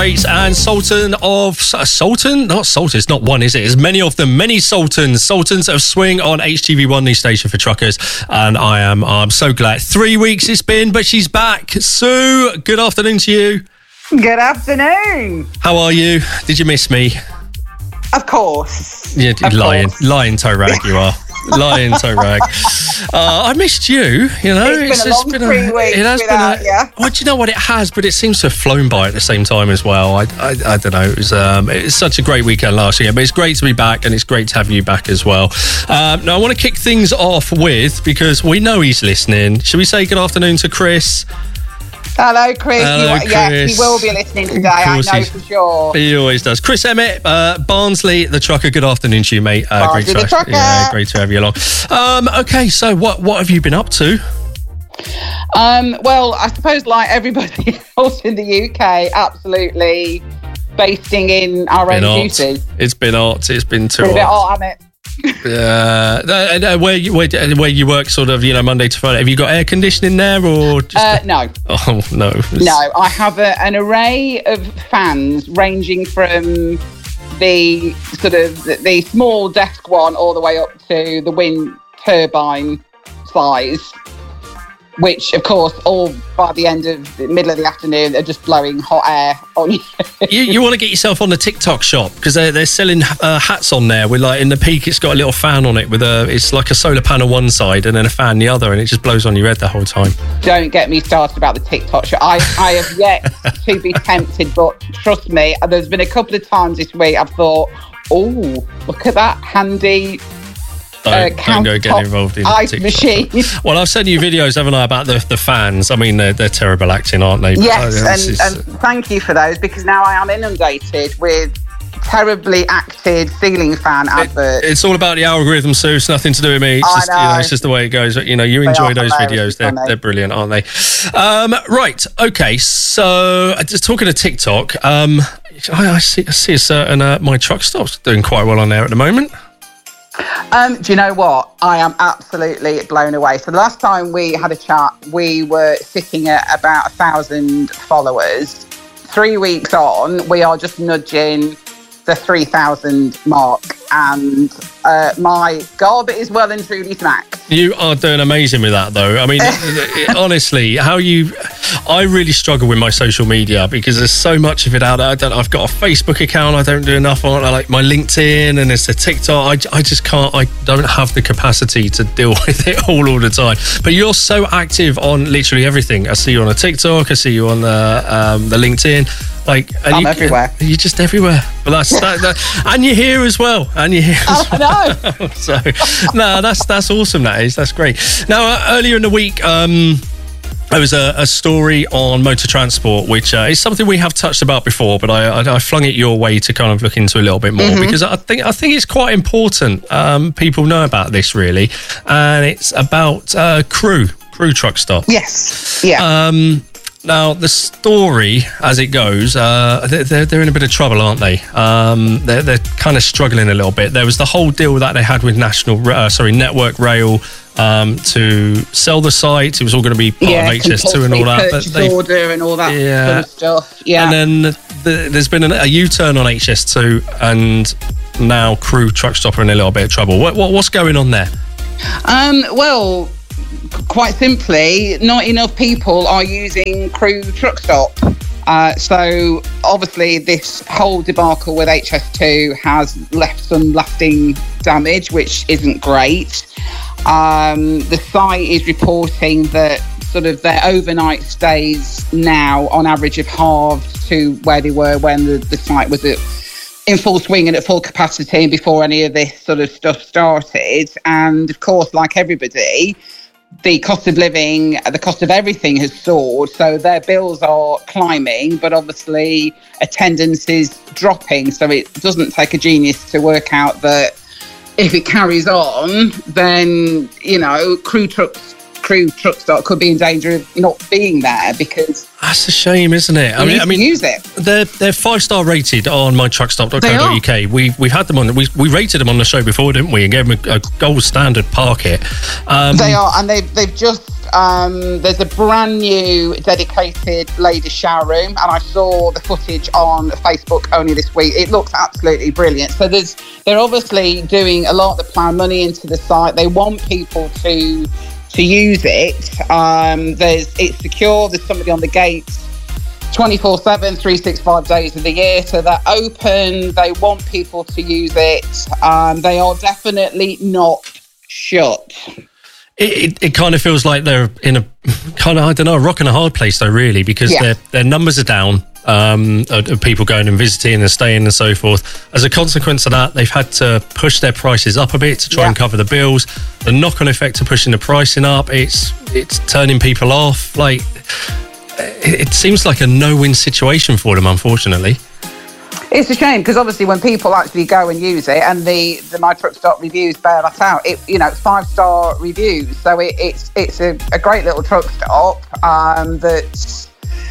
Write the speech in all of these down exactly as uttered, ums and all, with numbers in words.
And Sultan of uh, Sultan, not Sultan. It's not one, is it? There's many of them. Many Sultans, Sultans of Swing on H T V one, the station for truckers. And I am, I'm so glad. Three weeks it's been, but she's back. Sue, good afternoon to you. Good afternoon. How are you? Did you miss me? Of course. Yeah, of lying, course. lying toe rag you are. Lying toe rag. Uh, I missed you. You know, it's, it's been a long three a, weeks. It has without, been. A, yeah. Well, do you know what it has? But it seems to have flown by at the same time as well. I, I, I don't know. It was, um, it was such a great weekend last year, but it's great to be back, and it's great to have you back as well. Um, now, I want to kick things off with, because we know he's listening. Should we say good afternoon to Chris? Hello, Chris. Hello, you, Chris. Yes, he will be listening today, I know for sure. He always does. Chris Emmett, uh, Barnsley, the trucker. Good afternoon to you, mate. Uh, great to the trucker. Yeah, great to have you along. Um, okay, so what what have you been up to? Um, well, I suppose like everybody else in the U K, absolutely basting in our own duties. It's been hot. It's been too it's hot. hot, hasn't it? Yeah, uh, uh, where you where, where you work, sort of, you know, Monday to Friday. Have you got air conditioning there, or just uh, no? Oh no, no. I have a, an array of fans ranging from the sort of the, the small desk one all the way up to the wind turbine size, which, of course, all by the end of the middle of the afternoon are just blowing hot air on you. you, you want to get yourself on the TikTok shop, because they're, they're selling uh, hats on there with, like, in the peak, it's got a little fan on it with a, it's like a solar panel one side and then a fan the other, and it just blows on your head the whole time. Don't get me started about the TikTok shop. I, I have yet to be tempted, but trust me, there's been a couple of times this week I've thought, oh, look at that handy... Don't, uh, don't go getting involved in ice TikTok. Machine. Well, I've sent you videos, haven't I, about the, the fans. I mean, they're, they're terrible acting, aren't they? Yes, uh, and, is, and thank you for those, because now I am inundated with terribly acted ceiling fan adverts. It, it's all about the algorithm, Sue. It's nothing to do with me. It's, I just, know. You know, it's just the way it goes. You know, you enjoy those videos. They're, they're brilliant, aren't they? Um, right. Okay. So, just talking to TikTok, um, I, I, see, I see a certain uh, My Truck Stop's doing quite well on there at the moment. Um, do you know what? I am absolutely blown away. So the last time we had a chat, we were sitting at about a thousand followers. Three weeks on, we are just nudging the three thousand mark. And uh, my gob is well and truly smacked. You are doing amazing with that, though. I mean, it, honestly, how you... I really struggle with my social media because there's so much of it out there. I don't, I've got a Facebook account I don't do enough on. I like my LinkedIn, and there's the TikTok. I, I just can't... I don't have the capacity to deal with it all all the time. But you're so active on literally everything. I see you on a TikTok. I see you on the, um, the LinkedIn. Like, and I'm you, everywhere. You're just everywhere. But that's that, that, and you're here as well. And you're here as oh, well. No. So, no, that's that's awesome. That is. That's great. Now, uh, earlier in the week, um, there was a, a story on motor transport, which uh, is something we have touched about before, but I, I, I flung it your way to kind of look into a little bit more, mm-hmm. because I think I think it's quite important. Um, people know about this, really, and it's about uh, Crew Crew Truck Stop. Yes. Yeah. Um, Now, the story, as it goes, uh, they're, they're in a bit of trouble, aren't they? Um, they're, they're kind of struggling a little bit. There was the whole deal that they had with National, uh, sorry, Network Rail um, to sell the site. It was all going to be part yeah, of H S two and all that. Purchase order and all that yeah. sort of stuff. Yeah. And then the, there's been an, a U-turn on H S two, and now Crew Truck Stop are in a little bit of trouble. What, what what's going on there? Um, well... Quite simply, not enough people are using Crew Truck Stop. Uh, so obviously this whole debacle with H S two has left some lasting damage, which isn't great. Um, the site is reporting that sort of their overnight stays now on average have halved to where they were when the, the site was at, in full swing and at full capacity and before any of this sort of stuff started. And of course, like everybody, the cost of living, the cost of everything has soared. So their bills are climbing, but obviously attendance is dropping. So it doesn't take a genius to work out that if it carries on, then, you know, crew trucks, Crew truck stop could be in danger of not being there because that's a shame, isn't it? I you mean, need I mean, to use it. They're they're five star rated on my truck stop dot co dot U K. We we've had them on. We we rated them on the show before, didn't we? And gave them a, a gold standard park it. Um, they are, and they've they've just. Um, there's a brand new dedicated ladies shower room, and I saw the footage on Facebook only this week. It looks absolutely brilliant. So there's they're obviously doing a lot. They're plowing money into the site. They want people to to use it. Um, there's it's secure. There's somebody on the gates twenty-four seven, three hundred sixty-five days of the year. So they're open. They want people to use it. Um, they are definitely not shut. It, it, it kind of feels like they're in a kind of, I don't know, a rock and a hard place though, really, because yeah. their their numbers are down um, of, of people going and visiting and staying and so forth. As a consequence of that, they've had to push their prices up a bit to try yeah. and cover the bills. The knock-on effect of pushing the pricing up, it's it's turning people off. Like, it, it seems like a no-win situation for them, unfortunately. It's a shame because obviously when people actually go and use it, and the, the My Truck Stop reviews bear that out, it you know it's five star reviews, so it, it's it's a, a great little truck stop um, that's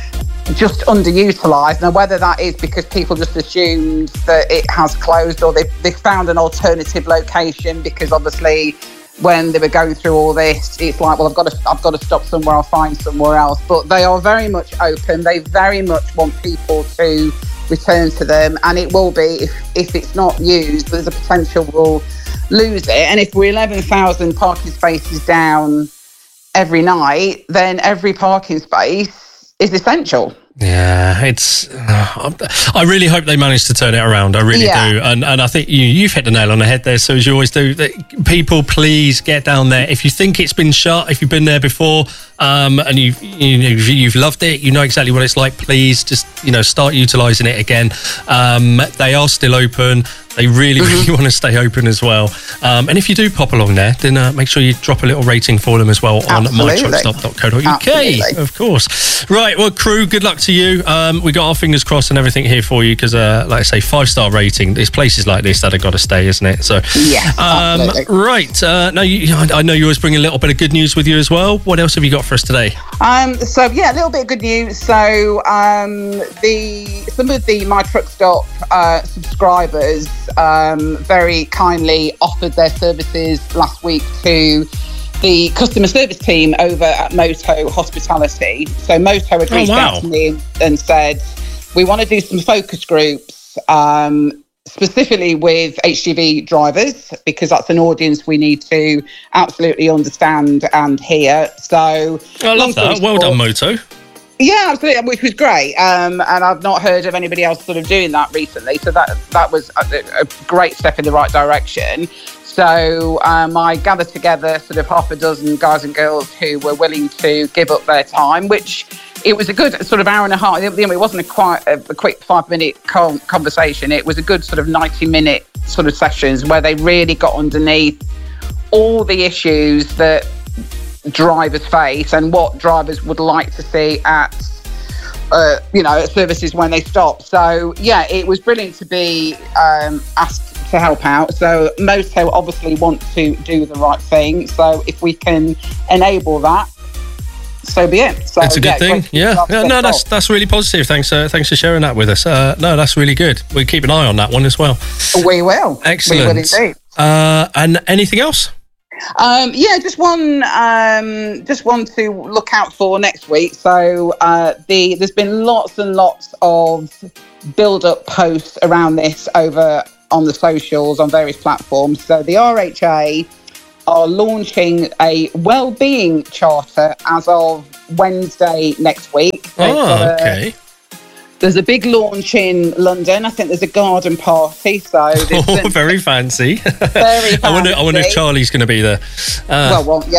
just underutilised. Now whether that is because people just assumed that it has closed, or they they found an alternative location because obviously when they were going through all this, it's like, well, I've got to I've got to stop somewhere, I'll find somewhere else. But they are very much open. They very much want people to return to them, and it will be if, if it's not used, there's a potential we'll lose it. And if we're eleven thousand parking spaces down every night, then every parking space is essential. Yeah, it's. Uh, I really hope they manage to turn it around. I really yeah. do, and and I think you you've hit the nail on the head there. So as you always do, that people, please get down there. If you think it's been shut, if you've been there before, um, and you've you know, you've loved it, you know exactly what it's like. Please just you know start utilising it again. Um, they are still open. They really, really mm-hmm. want to stay open as well. Um, and if you do pop along there, then uh, make sure you drop a little rating for them as well on my truck stop dot co dot U K, of course. Right, well, crew, good luck to you. Um, we got our fingers crossed and everything here for you because, uh, like I say, five-star rating. There's places like this that have got to stay, isn't it? So, yeah, um, right. Uh, now, you, I know you always bring a little bit of good news with you as well. What else have you got for us today? Um, so, yeah, a little bit of good news. So, um, the some of the My Truck Stop uh, subscribers Um, very kindly offered their services last week to the customer service team over at Moto Hospitality. So Moto had reached oh, wow. out to me and said, we want to do some focus groups um, specifically with H G V drivers because that's an audience we need to absolutely understand and hear. So I love that. Well done, Moto. Yeah, absolutely, which was great. Um, and I've not heard of anybody else sort of doing that recently. So that that was a, a great step in the right direction. So um, I gathered together sort of half a dozen guys and girls who were willing to give up their time, which it was a good sort of hour and a half. You know, it wasn't a quite a, a quick five-minute conversation. It was a good sort of ninety-minute sort of sessions where they really got underneath all the issues that drivers face and what drivers would like to see at uh, you know at services when they stop. So yeah, it was brilliant to be um, asked to help out. So Moto obviously want to do the right thing, so if we can enable that, so be it. So it's a good yeah, thing. Yeah, yeah no, that's that's really positive. Thanks, uh, thanks for sharing that with us. Uh, no, that's really good. We'll keep an eye on that one as well. We will. Excellent. We will indeed. Uh, and anything else? Um, yeah, just one, um, just one to look out for next week. So uh, the there's been lots and lots of build-up posts around this over on the socials on various platforms. So the R H A are launching a well-being charter as of Wednesday next week. Oh, okay. There's a big launch in London. I think there's a garden party. So oh, very fancy. Very fancy. I wonder, I wonder if Charlie's going to be there. Uh, well, well, yeah,